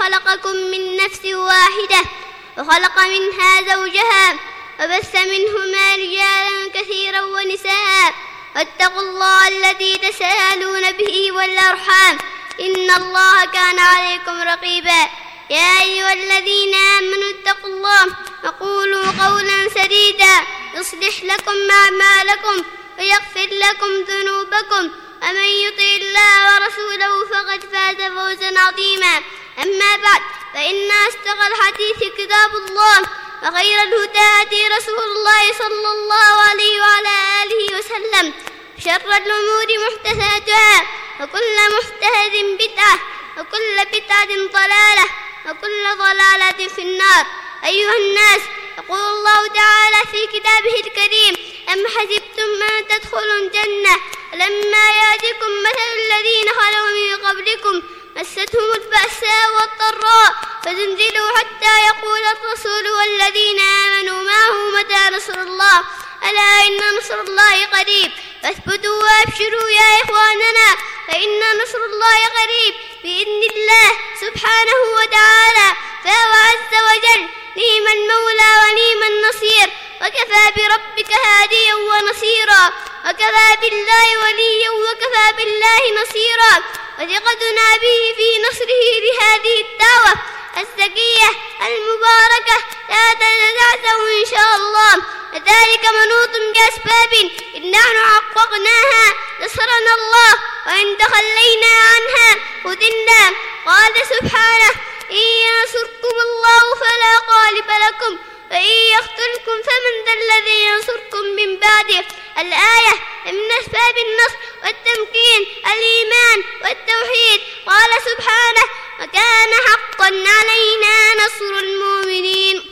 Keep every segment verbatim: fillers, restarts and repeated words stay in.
خلقكم من نفس واحدة وخلق منها زوجها وبث منهما رجالا كثيرا ونساء واتقوا الله الذي تساءلون به والأرحام إن الله كان عليكم رقيبا يا أيها الذين آمنوا اتقوا الله وقولوا قولا سديدا يصلح لكم أعمالكم ويغفر لكم ذنوبكم ومن يطع الله ورسوله فقد فاز فوزا عظيما أما بعد فإن أصدق الحديث كتاب الله وخير الهدى هدي رسول الله صلى الله عليه وعلى آله وسلم شر الأمور محدثاتها وكل محدثة بدعة وكل بدعة ضلالة وكل ضلالة في النار. أيها الناس، يقول الله تعالى في كتابه الكريم: أم حسبتم أن تدخلوا الجنة لما يأتكم مثل الذين خلوا من قبلكم مستهم البأساء والضراء فزلزلوا حتى يقول الرسول والذين آمنوا معه متى نصر الله ألا إن نصر الله قريب فاثبتوا وأبشروا يا إخواننا فإن نصر الله قريب بإذن الله سبحانه وتعالى، فهو عز وجل نعم المولى ونعم النصير، وكفى بربك هاديا ونصيرا، وكفى بالله وليا وكفى بالله نصيرا، وثقتنا به في نصره لهذه الدعوة الزكية المباركة لا تتزعزع إن شاء الله، وذلك منوط بأسباب إن نحن حققناها نصرنا الله وإن تخلينا عنها خذلنا. قال سبحانه: إن ينصركم الله فلا غالب لكم وإن يخذلكم فمن ذا الذي ينصركم من بعده. الآية من أسباب النصر والتمكين الإيمان والتوحيد. قال سبحانه: وكان حقا علينا نصر المؤمنين.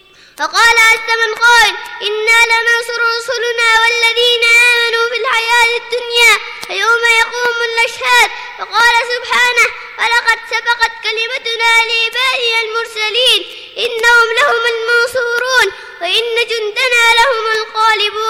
وقال عز من قائل: إنا لننصر رسلنا والذين آمنوا في الحياة الدنيا ويوم يقوم الأشهاد. وقال سبحانه: ولقد سبقت كلمتنا لعبادنا المرسلين إنهم لهم المنصورون وإن جندنا لهم الغالبون.